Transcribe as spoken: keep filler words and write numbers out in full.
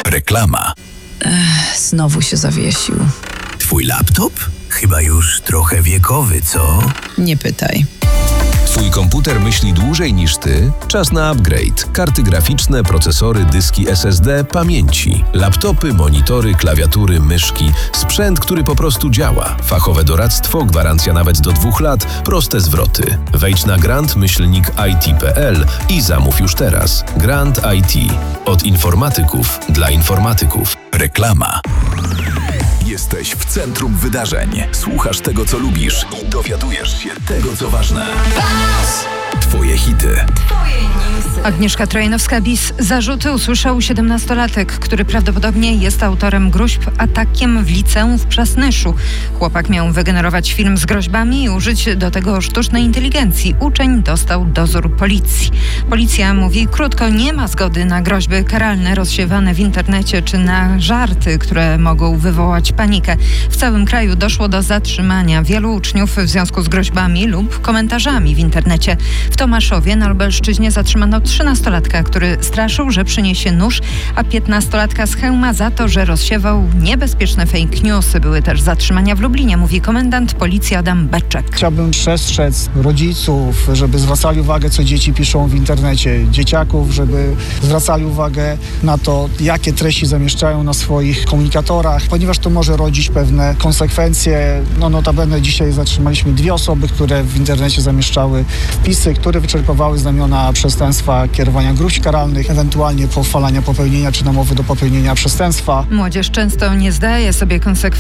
Reklama. Ech, znowu się zawiesił. Twój laptop? Chyba już trochę wiekowy, co? Nie pytaj. Twój komputer myśli dłużej niż ty? Czas na upgrade. Karty graficzne, procesory, dyski S S D, pamięci. Laptopy, monitory, klawiatury, myszki. Sprzęt, który po prostu działa. Fachowe doradztwo, gwarancja nawet do dwóch lat, proste zwroty. Wejdź na grant myślnik i t kropka p l i zamów już teraz. Grant I T. Od informatyków dla informatyków. Reklama. Jesteś w centrum wydarzeń. Słuchasz tego, co lubisz i dowiadujesz się tego, co ważne. Twoje hity. Agnieszka Trojanowska-Bis. Zarzuty usłyszał siedemnastolatek, który prawdopodobnie jest autorem groźb atakiem w liceum w Przasnyszu. Chłopak miał wygenerować film z groźbami i użyć do tego sztucznej inteligencji. Uczeń dostał dozór policji. Policja mówi krótko, nie ma zgody na groźby karalne rozsiewane w internecie czy na żarty, które mogą wywołać panikę. W całym kraju doszło do zatrzymania wielu uczniów w związku z groźbami lub komentarzami w internecie. W Tomaszowie na Lubelszczyźnie zatrzymano trzynastolatka, który straszył, że przyniesie nóż, a piętnastolatka z Chełma za to, że rozsiewał niebezpieczne fake newsy. Były też zatrzymania w Lublinie, mówi komendant policji Adam Beczek. Chciałbym przestrzec rodziców, żeby zwracali uwagę, co dzieci piszą w internecie, dzieciaków, żeby zwracali uwagę na to, jakie treści zamieszczają na swoich komunikatorach, ponieważ to może rodzić pewne konsekwencje. No notabene dzisiaj zatrzymaliśmy dwie osoby, które w internecie zamieszczały wpisy, które wyczerpywały znamiona przestępstwa kierowania gruźb karalnych, ewentualnie pochwalania popełnienia czy namowy do popełnienia przestępstwa. Młodzież często nie zdaje sobie konsekwencji